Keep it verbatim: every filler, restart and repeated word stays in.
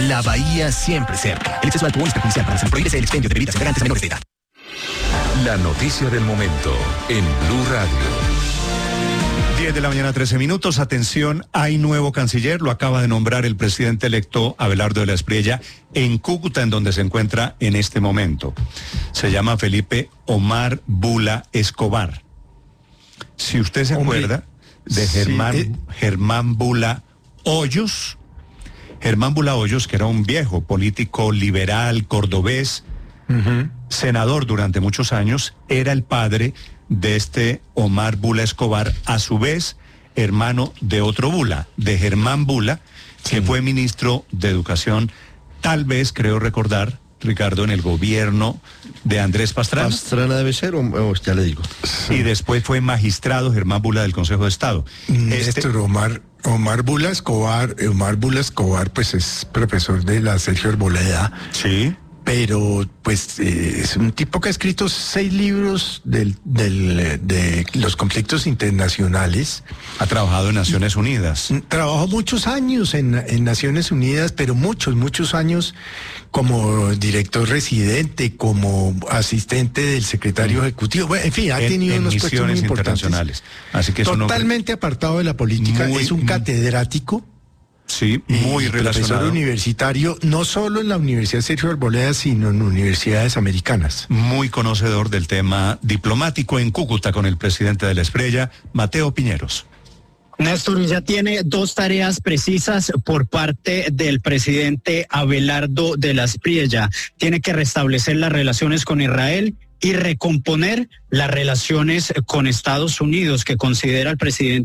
La Bahía siempre cerca. El exceso de alcohol es perjudicial para la salud. Prohíbese el expendio de bebidas embriagantes a menores de edad. La noticia del momento en Blue Radio. diez de la mañana, trece minutos. Atención, hay nuevo canciller. Lo acaba de nombrar el presidente electo Abelardo de la Espriella en Cúcuta, en donde se encuentra en este momento. Se llama Felipe Omar Bula Escobar. Si usted se Hombre, acuerda de Germán, sí, eh. Germán Bula Hoyos, Germán Bula Hoyos, que era un viejo político liberal, cordobés, uh-huh. senador durante muchos años, era el padre de este Omar Bula Escobar, a su vez hermano de otro Bula, de Germán Bula, que sí. fue ministro de Educación, tal vez, creo recordar, Ricardo, en el gobierno de Andrés Pastrana. Pastrana debe ser, o, o ya le digo. Sí. Y después fue magistrado Germán Bula del Consejo de Estado. Este Omar, Omar Bula Escobar, Omar Bula Escobar, pues es profesor de la Sergio Arboleda. Sí. Pero pues eh, es un tipo que ha escrito seis libros del, del, de los conflictos internacionales. Ha trabajado en Naciones Unidas. Trabajó muchos años en, en Naciones Unidas, pero muchos, muchos años como director residente, como asistente del secretario ejecutivo. Bueno, en fin, ha tenido en, en unos puestos muy importantes. Así que es totalmente un apartado de la política. Muy, es un catedrático. Sí, muy relacionado. Profesor universitario, no solo en la Universidad Sergio Arboleda, sino en universidades americanas. Muy conocedor del tema diplomático en Cúcuta con el presidente de la Espriella, Mateo Piñeros. Néstor, ya tiene dos tareas precisas por parte del presidente Abelardo de la Espriella. Tiene que restablecer las relaciones con Israel y recomponer las relaciones con Estados Unidos, que considera el presidente